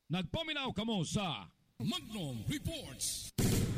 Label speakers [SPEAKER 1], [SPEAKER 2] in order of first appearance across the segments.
[SPEAKER 1] Nagpaminaw kamo sa Magnum Reports.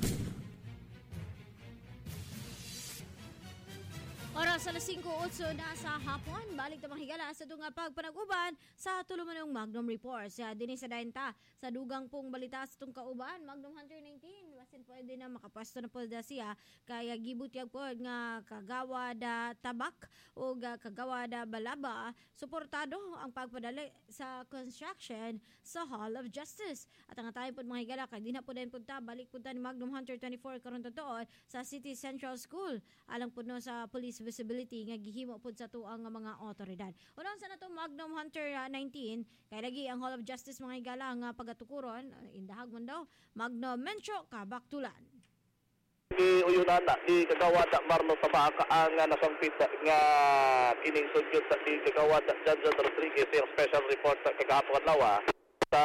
[SPEAKER 2] Oras alas 5:08 na sa hapon, balik na mahigala sa itong pagpanag-uban sa tulumanong Magnum Reports. Dini sa dahinta sa dugang pong balita sa itong kauban, Magnum Hunter 19, basin pwede na makapwesto na po da siya, kaya gibutyag po nga kagawa da tabak o kagawa da balaba, suportado ang pagpadali sa construction sa Hall of Justice. At ang tayo po mahigala, kaya di na po din punta, balik punta ni Magnum Hunter 24 karon totoo sa City Central School. Alang po no sa police visibility nga gihimo pud sa tuang nga mga otoridad. Unang sa nato Magnum Hunter 19 kay lagi ang Hall of Justice mga higala nga pagatukuron indahag man daw Magnum Mencho Kabaktulan.
[SPEAKER 3] Di uyunan na di kagawad Marlo Tabaka ang nasampit nga kining sugyot sa di kagawad John Rodriguez yung special report sa kagahapon lawa sa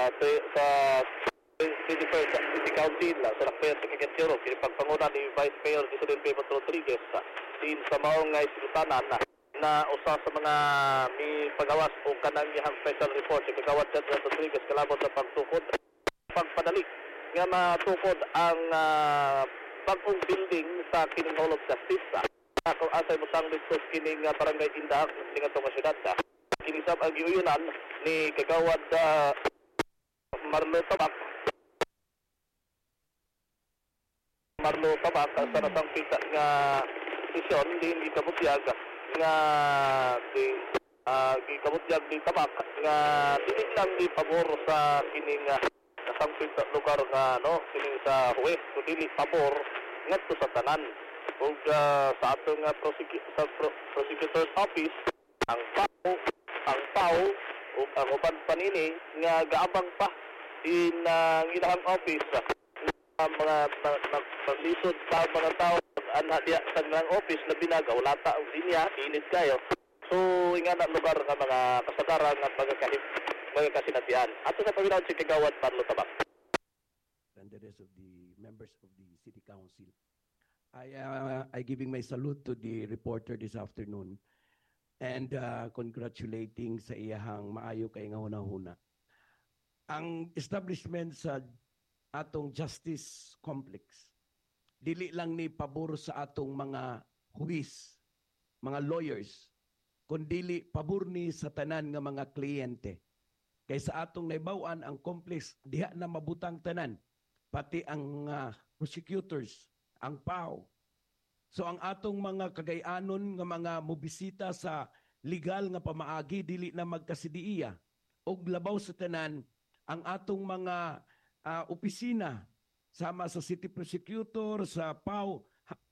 [SPEAKER 3] City Council sa Lakbayan sa Kikensiro pagpanguna ni Vice Mayor Giselin Pemot Rodriguez din sa maong nga isultanan na usa sa mga may pagawas o kanang iyang special report si kagawad John Rodriguez kalabot sa pagtukod pagpadalik nga matukod ang bagong building sa kining Hall of Justice kung asay mo sang dito kining barangay Indah ng atong syudad kining sab ang giuyunan ni kagawad Marlo Tabak sa nasang pita nga sesyon din gikabutyag nga gikabutyag ni Tabak nga dili lang di pabor sa kining nasang pita lugar nga kining sa huwes dili pabor ngadto sa tanan ug sa atong prosecutor's office ang PAO ug ang uban panini nga gaabang pa in ilahang office mga maglisod sa mga tao anha sa ng office na binagaw lata ang linya init kayo so inga na lugar nga mga kasagaran at magkasinatian ato sa paginaw si kagawad Marlo Tabak
[SPEAKER 4] and the rest of the members of the city council. I giving my salute to the reporter this afternoon and congratulating sa iyahang maayo kay nga hunahuna. Ang establishment sa atong justice complex dili lang ni pabor sa atong mga huwis, mga lawyers, kundi pabor ni sa tanan nga mga kliyente. Kay sa atong naibawan ang complex diha na mabutang tanan, pati ang prosecutors, ang PAO. So ang atong mga kagayanon nga mga mobisita sa legal nga pamaagi dili na magkasidiya og labaw sa tanan ang atong mga opisina sama sa city prosecutor, sa PAO,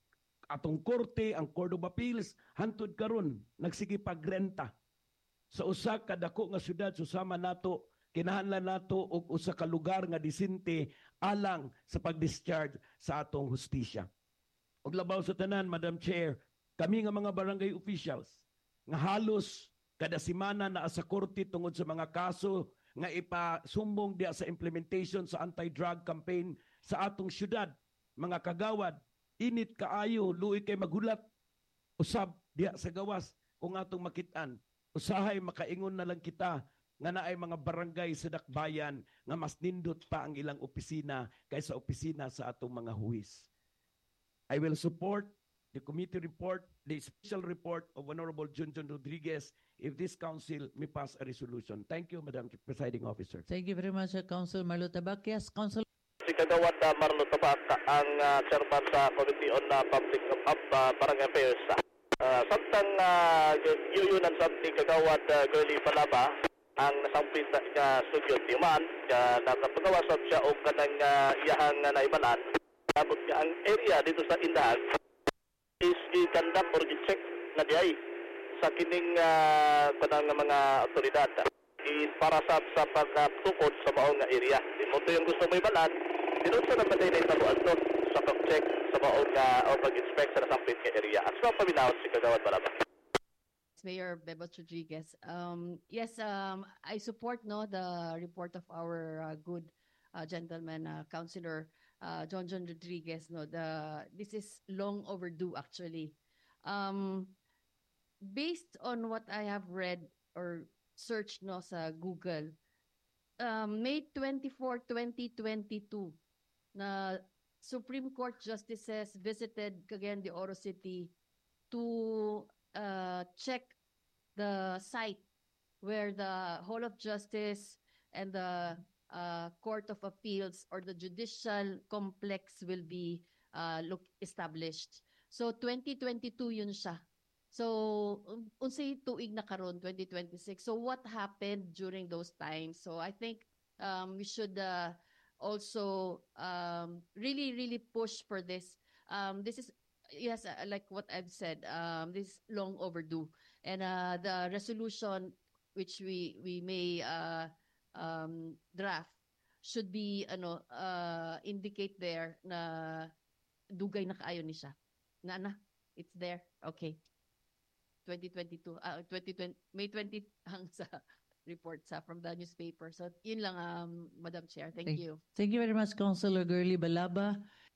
[SPEAKER 4] atong korte, ang Court of Appeals, hantud karon nagsige pagrenta. Sa usa ka dako nga syudad susama nato kinahanglan nato og usa ka lugar nga disente alang sa pag-discharge sa atong hustisya. Og labaw sa tanan, Madam Chair, kami nga mga barangay officials nga halos kada semana naa sa korte tungod sa mga kaso nga ipasumbong diya sa implementation sa anti-drug campaign sa atong syudad. Mga kagawad, init kaayo, luoy kay magulat, usab diya sa gawas kung atong makitaan. Usahay makaingon na lang kita nga naay mga barangay sa dakbayan nga mas nindot pa ang ilang opisina kaysa opisina sa atong mga huwis. I will support the committee report, the special report of Honorable Junjun Rodriguez if this council may pass a resolution. Thank you, Madam Presiding Officer.
[SPEAKER 5] Thank you very much, Council Marlo Tabak. Yes, Council.
[SPEAKER 3] Si kagawad Marlo Tabak ang chairman sa Committee on Public Barangay Affairs. Samtang yuyunan sa ni kagawad Girlie Palaba ang nasampit nga studio timan na napagawasab siya o kanang iyahang naibalan. Tapos ang area dito sa Indag is i-conduct or i-check na diay sa kining kanang mga otoridad para sa pagtukod sa maong area. Ito yung gusto mo ibalan, dito sa naman na italuan to sa pag-check sa maong o pag-inspect sa nasampit nga area. At sa paminaw si Kagawad Baraba.
[SPEAKER 6] Mayor Bebot Rodriguez. Yes, I support the report of our good gentleman, Councilor John Rodriguez. This is long overdue actually. Based on what I have read or searched sa Google, May 24, 2022, na Supreme Court justices visited Cagayan de Oro City to check the site where the Hall of Justice and the Court of Appeals or the judicial complex will be established. So 2022 yun siya. So unsay tuig na karon 2026. So what happened during those times? So I think we should also really push for this. This is, yes, like what I've said, this is long overdue. And the resolution which we may draft should be indicate there na dugay na kaayo ni siya. It's there. Okay. 2022, 2020, May 20 ang sa report from the newspaper. So yun lang, Madam Chair. Thank you.
[SPEAKER 5] Thank you very much, Councilor Girly Balaba.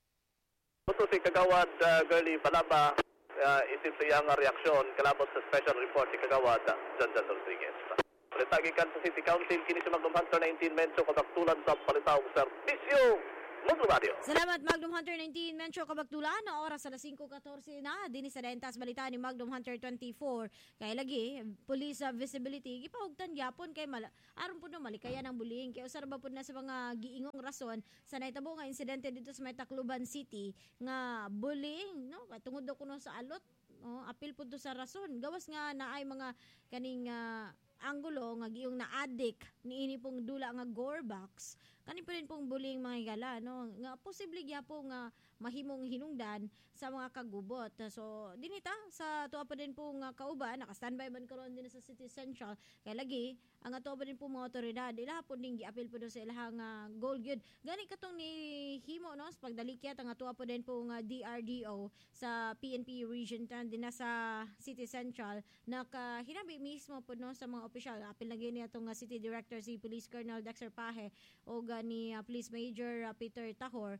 [SPEAKER 3] Gusto si Kagawad Girly Balaba, isin sa iyang reaksyon kalabot sa special report ni Kagawad John Rodriguez. Palitagikan sa City Council, kini si Magnum Hunter 19 Menso kabaktulan sa palitaong serbisyo. Magnum Radio.
[SPEAKER 2] Salamat Magnum Hunter 19 Mencho kabaktulan na oras sa 5:14 na dinhi sa dentas balita ni Magnum Hunter 24 kay lagi police visibility gipahugtan gyapon kay aron pud no malikayan ang bullying kay usar ba pud na sa mga giingong rason sa nahitabo nga insidente dito sa may Tacloban City nga bullying no tungod daw kuno sa alot apil pud to sa rason gawas nga naay mga kaning anggulo nga giyong na-addict niini pong dula nga gore box kani pa rin pong bullying mga higala no nga posible gyapon nga mahimong hinungdan sa mga kagubot. So dinita sa tuwa pa din pong kauban naka-standby man karon din sa City Central kay lagi ang ato pa din pong mga otoridad ila pud ding giapil pud sa ilahang goal gyud gani katong ni himo no sa pagdalikyat ang ato pa din pong DRDO sa PNP Region 10 din sa City Central nakahinabi mismo pud no sa mga opisyal apil lagi ni atong City Director si Police Colonel Dexter Pahe o ni Police Major Peter Tahor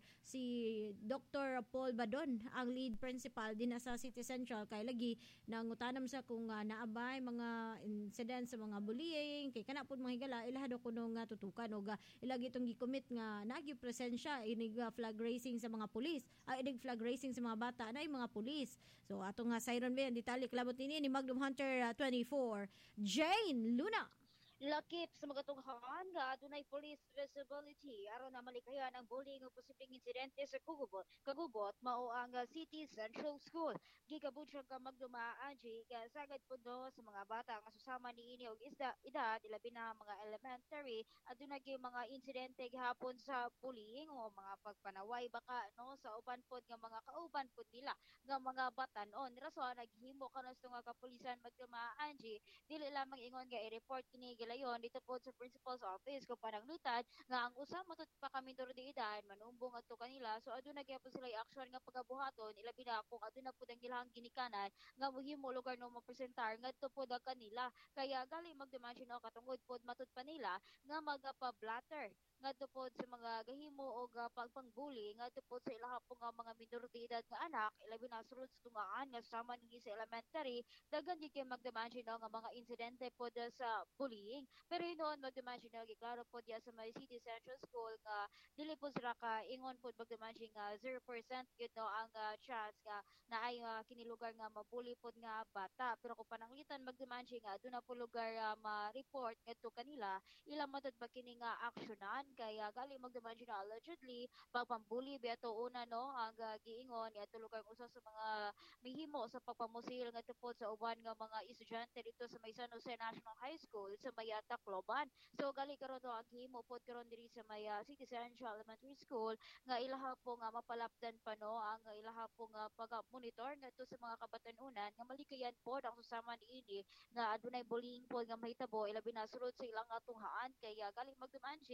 [SPEAKER 2] si Dr. Paul Badon ang lead principal din sa City Central kay lagi nangutanam sa kung naabay mga incident sa mga bullying kay kana pud mga higala ilaha do kuno nga tutukan og ilagi itong gikomit nga nagi presensya inig flag raising sa mga pulis inig flag raising sa mga bata na mga pulis. So atong siren ben detalye klabot ni Magnum Hunter 24 Jane Luna.
[SPEAKER 7] Lakip sa magatunghan nga adunay police visibility aron na malikayan ang bullying o posibleng insidente sa kagubot mao ang City Central School. Gigabud siya ka Magduma Angie kasagad pud sa mga bata nga susama niini og edad ilabi na mga elementary adunay mga insidente gihapon sa bullying o mga pagpanaway baka no sa uban pod nga mga kauban pod nila nga mga batan-on rason naghimo kanos nga kapulisan Magduma Angie dili lamang ingon nga i-report kini gilayon dito po sa principal's office kung pananglutad nga ang usa matud pa kami dorodeedan manumbong adto kanila so aduna gyapon sila i-action nga pagabuhaton ilabi na kung aduna pud ang ilahang ginikanan nga mohimo lugar no mapresentar ngadto pod ang kanila kaya gali magdemandyo no katungod pod matud pa nila nga magpa-blatter ngadto pod sa mga gahimo og pagpangbully ngadto pod sa ilaha po nga mga minor de edad nga anak ilabi na sulod sa tungaan nga sama ningi sa elementary daghan gyud kay magdemandyo no nga mga insidente pod sa bullying pero hinuon magdemandyo giklaro pod ya sa may City Central School nga dili pod sila ka ingon pod magdemandyo nga 0% gyud no ang chance nga naay kini lugar nga mabully pod nga bata pero kung pananglitan magdemandyo nga aduna po lugar ma-report ngadto kanila ilang matud ba kini nga aksyonan kaya gali magdemandyo na allegedly pagpambully biato una no ang giingon ato lugar usa sa mga mihimo sa pagpamusil ngadto pod sa uban nga mga estudyante dito sa may San Jose National High School sa may Tacloban. So gali karon no ang himo pod karon diri sa may City Central Elementary School nga ilaha po nga mapalapdan pa no ang ilaha po nga pag-monitor ngadto sa mga kabatanunan nga malikayan pod ang susama niini nga adunay bullying pod nga mahitabo ilabi na sulod sa ilang atunghaan kaya gali magdemandyo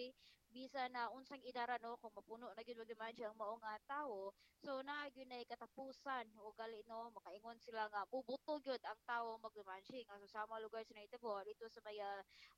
[SPEAKER 7] bisa na unsang idara no kung mapuno na gyud magdemandya ang mao nga tawo, so naa gyud nay katapusan o gali no makaingon sila nga bubuto gyud ang tawo magdemandya nga sa sama lugar sa nahitabo dito sa maya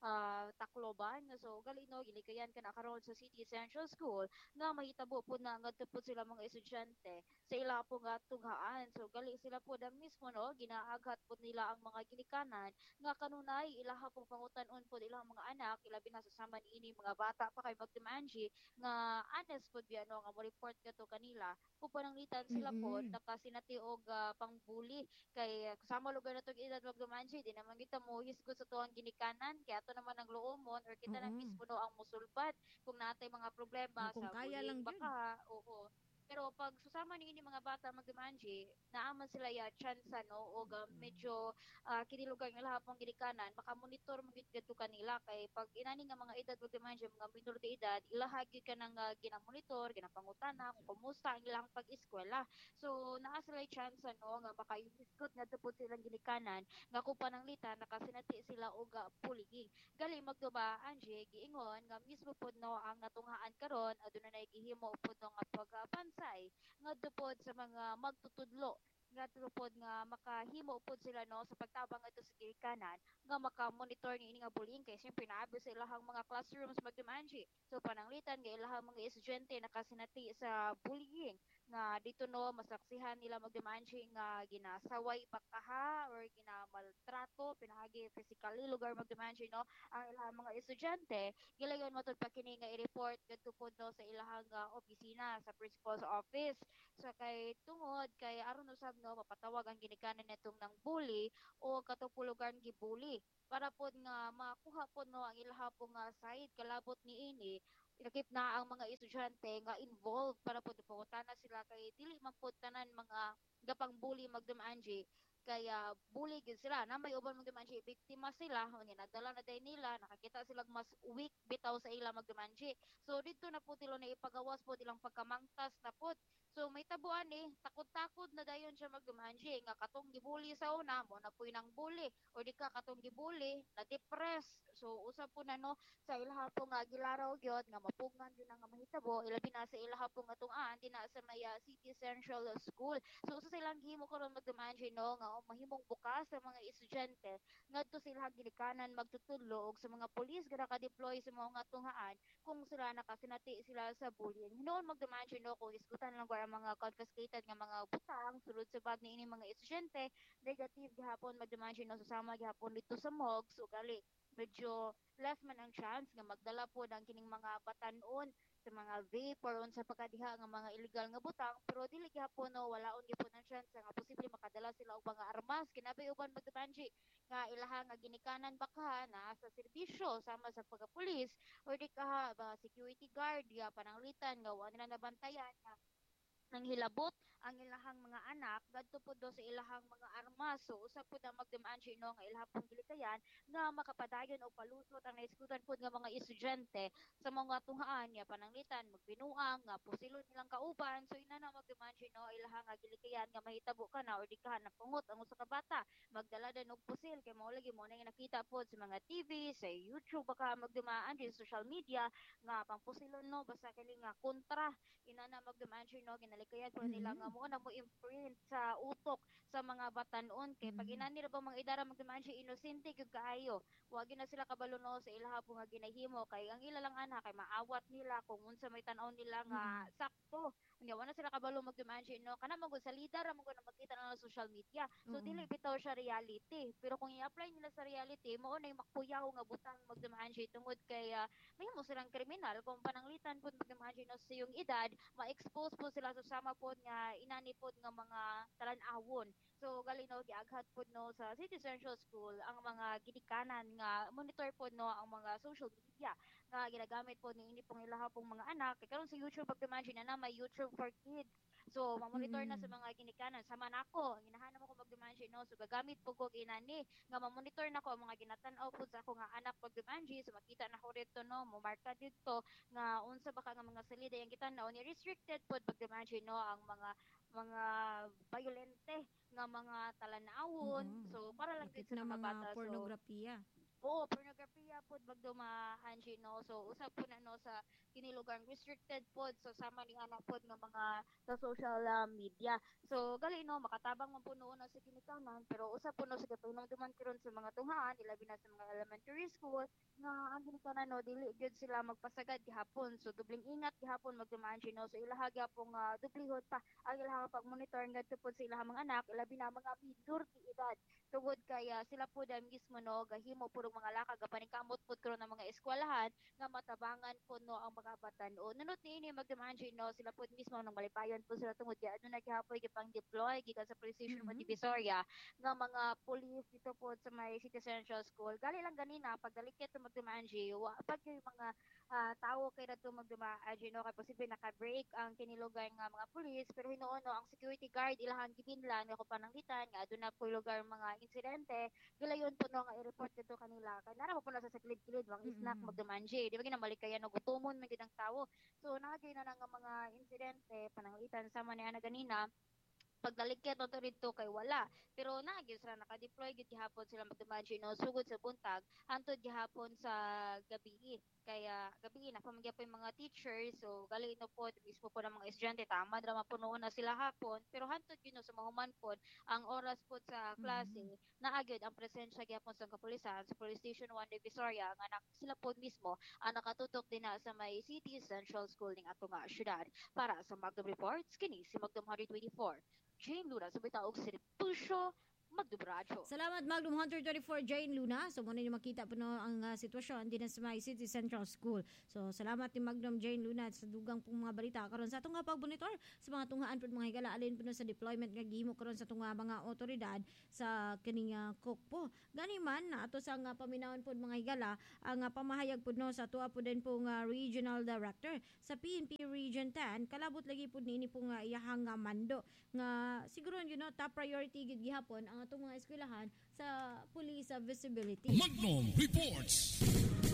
[SPEAKER 7] Tacloban. So gali no gilikayan kana karon sa City Central School nga mahitabo po na ngadto po sila mga estudyante sa ila po nga tunghaan. So gali sila po na mismo no ginaaghat po nila ang mga ginikanan nga kanunay ilaha pong pangutan-on po ilang mga anak ilabi na sa sama niini mga bata pa kay magdemanji nga honest po biya no nga mo report kato kanila kung pananglitan sila po
[SPEAKER 2] Mm-mm.
[SPEAKER 7] nakasinati og pangbuli kay kasama lugar na tong edad magdemanji di naman kita mo hisgot sa tuwang ginikanan kaya ato naman ang luomon or kita na
[SPEAKER 2] Oo.
[SPEAKER 7] mismo no ang musulbat kung natay mga
[SPEAKER 2] Nga
[SPEAKER 7] problema
[SPEAKER 2] kung
[SPEAKER 7] sa
[SPEAKER 2] kaya
[SPEAKER 7] bullying
[SPEAKER 2] lang yun.
[SPEAKER 7] baka oo. Pero pag susama ni ini mga bata magdemanji naaman sila ya chance no o medyo kinilugar nga lahapong gidikanan maka-monitor mo gyud kadto kanila kay pag inani nga mga edad ug dementia mga minor de edad ilaha gyud ka nang ginamonitor ginapangutana kung kumusta ang ilang pag-eskwela so naa sila chance no nga makayuhisgot nga tupod silang ginikanan nga kung pananglitan nakasinati sila og bullying gali magduba Angie giingon nga mismo pod no ang natunghaan karon aduna nay gihimo pod no nga pagpansay nga tupod sa mga magtutudlo nga tupod nga makahimo pod sila no sa pagtabang adto sa ginikanan nga maka-monitor ni ini nga bullying kay syempre naabi sa ilahang mga classrooms magdemanji so pananglitan nga ilahang mga estudyante nakasinati sa bullying nga dito no masaksihan nila magdemanji nga ginasaway pagkaha or ginamaltrato pinahagi physically lugar magdemanji no ang ilahang mga estudyante gilayon matud pa kini nga i-report kadto pod no sa ilahang opisina sa principal's office sa kay tungod kay aron usab no mapatawag ang ginikanan netong nang bully o katupulugan gibully para pod nga makuha pod no ang ilaha po nga side kalabot niini ilakip na ang mga estudyante nga involved para pod pangutana sila kay dili man pod tanan mga gapang bully magdumaanji kaya bully gyud sila na may uban magdumaanji biktima sila unya nadala na day nila nakakita sila mas weak bitaw sa ila magdumaanji so dito na po tilo na ipagawas po ilang pagkamangtas na pod so may tabuan takot-takot na dayon siya magdumanji nga katong gibuli sa una mo na puy nang bully o di ka katong gibuli na depress. So usab po na no sa ilaha po nga gilaraw gyud nga mapugnan gyud nga mahitabo ilabi na sa ilaha po nga tungaan di na sa Maya City Central School. So usa silang gihimo karon magdumanji no nga mahimong bukas sa mga estudyante ngadto sila ginikanan magtutudlo og sa mga pulis nga naka-deploy sa mga tunghaan kung sila nakasinati sila sa bullying. Hinoon magdemand no kung isgutan lang ko ang mga confiscated nga mga butang sulod sa bag ni ini mga estudyante negative gihapon magdemand no susama gihapon dito sa MOGS ugali medyo less man ang chance nga magdala po ng kining mga batanon sa mga vape or unsa pa kadiha nga mga illegal nga butang pero dili gihapon no walaon gipon ang chance nga posible makadala sila og mga armas kinabi uban magdamanji nga ilaha nga ginikanan baka na sa serbisyo sama sa pagkapulis or di ka ba security guard ya pananglitan nga wa nila nabantayan nga nang hilabot ang ilahang mga anak gadto pod do sa ilahang mga armas so usab pod ang magdemansi no nga ilahang pong gilikayan nga makapadayon og palusot ang naiskutan pod nga mga estudyante sa mga tunghaan ya pananglitan magbinuang nga pusilon nilang kauban so ina na magdemansi no ilahang nga gilikayan nga mahitabo ka na or di ka napungot ang usa ka bata magdala dan og pusil kay mao lagi mo na nga nakita pod sa mga TV sa YouTube baka magdumaan sa social media nga pampusilon no basta kini nga kontra ina na magdemansi no ginalikayan po nila nga
[SPEAKER 2] Mm-mm.
[SPEAKER 7] mo na mo imprint sa utok sa mga batanon kay pag
[SPEAKER 2] Mm.
[SPEAKER 7] inani ra ba mga idara magdemansi inosente gyud kaayo wa gyud na sila kabalo no sa ilaha po nga ginahimo kay ang ila lang ana kay maawat nila kung unsa may tan-aw nila nga
[SPEAKER 2] Mm.
[SPEAKER 7] sakto unya wa na sila kabalo magdemansi no kana man gud sa leader ra man gud na makita na sa social media so
[SPEAKER 2] Oo.
[SPEAKER 7] dili bitaw siya reality pero kung i-apply nila sa reality mao na makpuyaw nga butang magdemansi tungod kay mahimo silang kriminal kung pananglitan pud mag-imagine no sa iyong edad ma-expose po sila sa sama pod nga inani pod nga mga talan-awon so gali no giaghat pod no sa City Central School ang mga ginikanan nga monitor pod no ang mga social media nga ginagamit pod ni ini pong ilaha pong mga anak kay karon sa YouTube pag-imagine na may YouTube for kids so mamonitor na sa
[SPEAKER 2] Mm.
[SPEAKER 7] mga ginikanan sama nako ginahanap ko mag-imagine no so gagamit po ko inani nga ma-monitor na ko ang mga ginatan-aw po sa ako nga anak pag Jumanji so makita na ko dito no mo marka dito nga unsa ba ka nga mga salida yang gitan-aw ni restricted pod pag Jumanji no ang mga violente nga mga talan-awon
[SPEAKER 2] Oo.
[SPEAKER 7] so para lang
[SPEAKER 2] Lakip
[SPEAKER 7] gid sa
[SPEAKER 2] na
[SPEAKER 7] mga
[SPEAKER 2] mga
[SPEAKER 7] bata so
[SPEAKER 2] pornografiya.
[SPEAKER 7] Oo, pornografiya po magduma Angie no. So usab po na no sa kini lugar restricted pod so sama ni anak pod nga mga sa social media. So gali no makatabang man po noon sa ginikanan pero usab po no sa duman karon sa mga tunghaan ilabi na sa mga elementary school nga ang ginikanan no dili gyud sila magpasagad gihapon. So dubling ingat gihapon magduma Angie no. So ilaha gyapon dublihon pa ang ilaha pag-monitor ngadto pod sa ilahang mga anak ilabi na mga minor di edad tungod kaya sila po dahil mismo no gahimo puro mga laka gapaningkamot pud karon ng mga eskwelahan nga matabangan po no ang mga batan-o nunot niini magdemandre no sila po mismo nang malipayon po sila tungod kay aduna gihapoy gipang deploy gikan sa police station mo Divisoria nga mga police dito po sa may City Central School gali lang ganina pagdalikit sa magdemandre wa pag yung mga tao kay nadto magdemandre no kay posible naka-break ang kinilugar nga mga police pero hinuon no ang security guard ilahang gibinlan nga ko pananglitan nga aduna po lugar mga insidente gilayon po no nga i-report dito kanila kay nara po na sa kilid-kilid wang snack magdemanje di ba ginamalikayan no gutumon man gid ang tawo so nagay na nga mga insidente pananglitan sama ni ana ganina pagdalikyan to dito kay wala pero naagyo sila naka-deploy gid gihapon sila magdemanje no sugod sa buntag hantod gihapon sa gabi kaya gabi na pamagya pa yung mga teachers so gali no po mismo po ng mga estudyante tama drama po noon na sila hapon pero hantod yun no, sa mahuman po ang oras po sa klase naagyod ang presensya gyapon sa kapulisan sa Police Station 1 Divisoria nga sila po mismo ang nakatutok din na sa may City Central School ning ato nga syudad para sa Magdom Reports kini si Magdom 124 Jane Luna sa Bitaog Siripusyo Magdubradyo.
[SPEAKER 2] Salamat Magnum Hunter 24 Jane Luna. So muna niyo makita po no, ang sitwasyon din sa may City Central School. So salamat ni Magnum Jane Luna sa dugang pong mga balita karon sa atong pag-monitor sa mga tunghaan pud mga higala alin po no, sa deployment nga gihimo karon sa tunga mga otoridad sa kining Kokpo. Gani man na ato sa nga paminawon pud mga higala ang pamahayag pud no sa tuwa pud din po nga regional director sa PNP Region 10 kalabot lagi pud niini po nga iyahang mando nga siguro you know top priority gid gihapon ang atong mga eskwelahan sa police visibility.
[SPEAKER 1] Magnum Reports.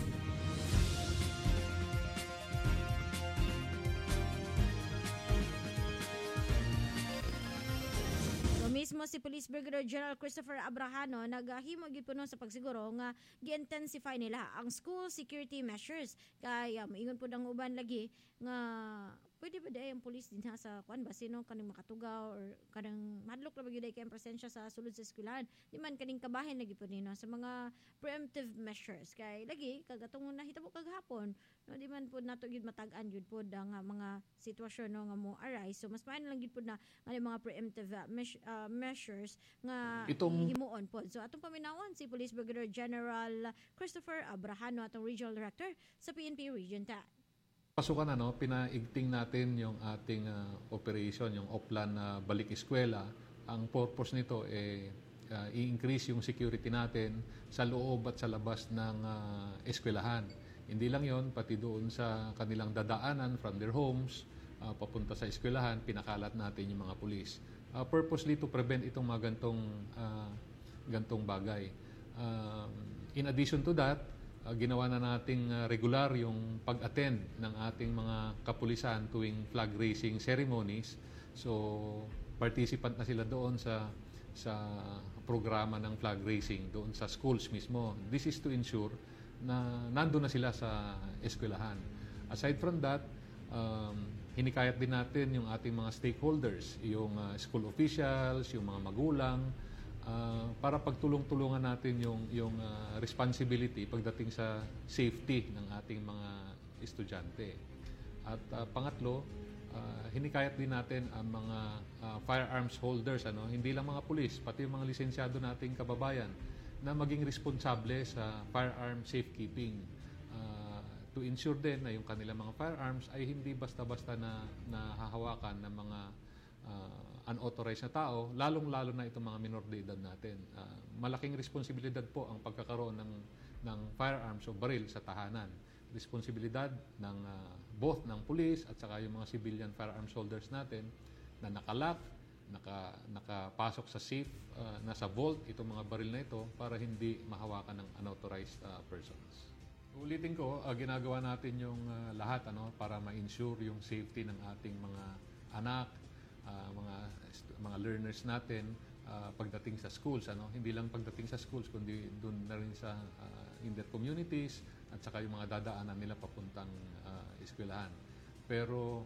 [SPEAKER 2] Mismo si Police Brigadier General Christopher Abrahano naghimo gid puno sa pagsiguro nga gi-intensify nila ang school security measures kay maingon pud ang uban lagi nga pwede ba day ang police din sa kuan ba sino kaning makatugaw or kanang madlok ra ba gyud kay ang presensya sa sulod sa eskwelahan di man kaning kabahin lagi pud nino sa mga preemptive measures kay lagi kagatong nahitabo kaghapon no di man pud nato gyud matag-an gyud pud ang mga sitwasyon no nga mo arise so mas maayong lang gyud pud na ang mga preemptive measures nga himuon po. So atong paminawon si Police Brigadier General Christopher Abrahano atong Regional Director sa PNP Region 10.
[SPEAKER 8] Pasukan pinaigting natin yung ating operation, yung Oplan na balik eskwela. Ang purpose nito i-increase yung security natin sa loob at sa labas ng eskwelahan. Hindi lang yon pati doon sa kanilang dadaanan from their homes, papunta sa eskwelahan, pinakalat natin yung mga pulis. Purposely to prevent itong mga gantong bagay. In addition to that, ginawa na nating regular yung pag-attend ng ating mga kapulisan tuwing flag raising ceremonies. So, participant na sila doon sa programa ng flag raising doon sa schools mismo. This is to ensure na nandoon na sila sa eskwelahan. Aside from that, hinikayat din natin yung ating mga stakeholders, yung school officials, yung mga magulang, para pagtulong-tulungan natin yung responsibility pagdating sa safety ng ating mga estudyante. At pangatlo, hinikayat din natin ang mga firearms holders, hindi lang mga pulis, pati yung mga lisensyado nating kababayan na maging responsable sa firearm safekeeping. To ensure din na yung kanilang mga firearms ay hindi basta-basta na hahawakan ng mga unauthorized na tao, lalong-lalo na itong mga minor de edad natin. Malaking responsibilidad po ang pagkakaroon ng firearms o baril sa tahanan. Responsibilidad ng both ng police at saka yung mga civilian firearms holders natin na nakalock, nakapasok sa safe, nasa vault itong mga baril na ito para hindi mahawakan ng unauthorized persons. Ulitin ko, ginagawa natin yung lahat para ma-ensure yung safety ng ating mga anak, mga learners natin pagdating sa schools, hindi lang pagdating sa schools kundi doon na rin sa in their communities at saka yung mga dadaanan nila papuntang eskwelahan. Pero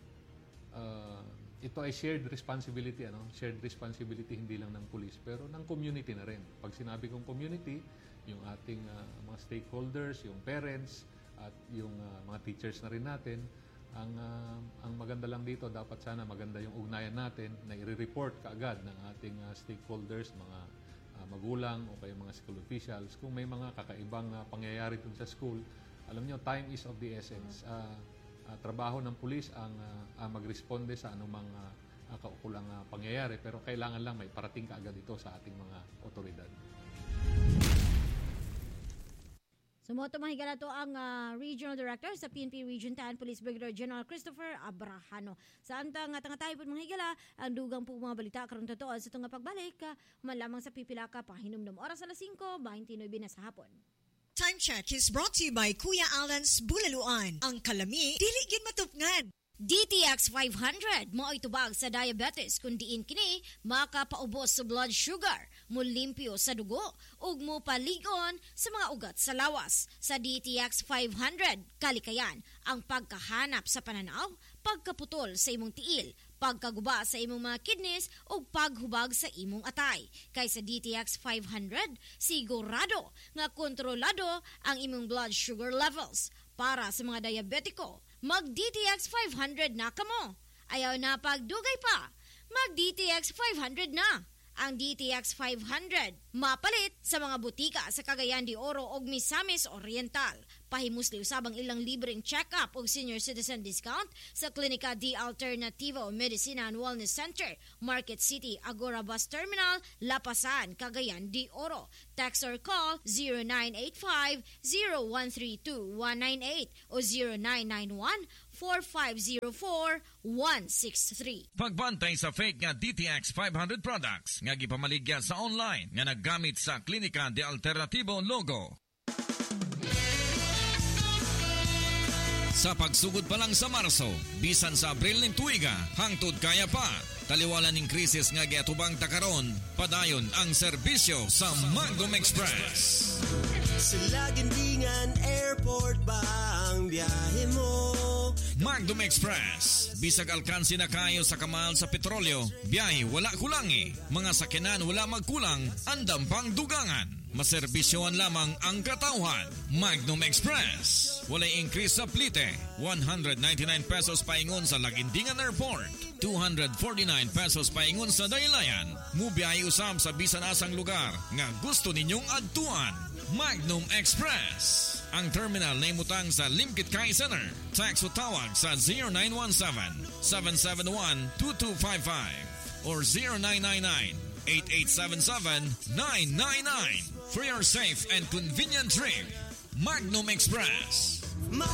[SPEAKER 8] ito ay shared responsibility, shared responsibility hindi lang ng police pero ng community na rin. Pag sinabi kong community, yung ating mga stakeholders, yung parents at yung mga teachers na rin natin, ang maganda lang dito, dapat sana maganda yung ugnayan natin na i-report kaagad ng ating stakeholders, mga magulang o kaya mga school officials. Kung may mga kakaibang pangyayari dun sa school, alam nyo, time is of the essence. Trabaho ng pulis ang magresponde sa anumang kaukulang pangyayari, pero kailangan lang may parating kaagad ito sa ating mga otoridad.
[SPEAKER 2] Sumoto mahigala to ang Regional Director sa PNP Region 10 Police Brigadier General Christopher Abrahano. Sa antang tayo po mahigala ang dugang po mga balita karon totoo sa tunga pagbalik man lamang sa pipilaka pahinumdum oras alas 5:29 na sa hapon.
[SPEAKER 9] Time check is brought to you by Kuya Alan's Bulaluan. Ang kalami dili gid matupngan.
[SPEAKER 2] DTX 500 mo itubag sa diabetes kun diin kini makapaubos sa blood sugar, mulimpyo sa dugo ug mo paligon sa mga ugat sa lawas. Sa DTX 500 kalikayan ang pagkahanap sa pananaw, pagkaputol sa imong tiil, pagkaguba sa imong mga kidneys ug paghubag sa imong atay. Kay sa DTX 500 sigurado nga kontrolado ang imong blood sugar levels. Para sa mga diabetiko, mag-DTX 500 na kamo. Ayaw na pagdugay pa, mag-DTX 500 na. Ang DTX 500 mapalit sa mga butika sa Cagayan de Oro ug Misamis Oriental. Pahimusli usabang ilang libreng check-up ug senior citizen discount sa Klinika D Alternativo Medicina and Wellness Center, Market City, Agora Bus Terminal, Lapasan, Cagayan de Oro. Text or call 0985-0132-198 o 0991-4504-163.
[SPEAKER 10] Pagbantay sa fake nga DTX 500 products nga gipamaligya sa online nga naggamit sa Klinika de Alternativo logo. Sa pagsugod pa lang sa Marso, bisan sa Abril ng tuiga, hangtod kaya pa. Taliwalan ng krisis nga giatubang takaron, padayon ang serbisyo sa Magnum Express.
[SPEAKER 11] Sila Gendingan Airport ba ang biyahe mo?
[SPEAKER 10] Magnum Express. Bisag alkansi na kayo sa kamal sa petrolyo, biyahe wala kulangi. Mga sakyanan wala magkulang, andam pang dugangan. Maserbisyoan lamang ang katauhan. Magnum Express. Walay increase sa plite. 199 pesos paingon sa Laguindingan Airport. 249 pesos paingon sa Daylayan. Mubiyahe usab sa bisan asang lugar nga gusto ninyong adtuan. Magnum Express. Ang terminal na imutang sa Limkit Kai Center. Tax o tawag sa 0917-771-2255 or 0999-8877-999 for your safe and convenient trip. Magnum Express.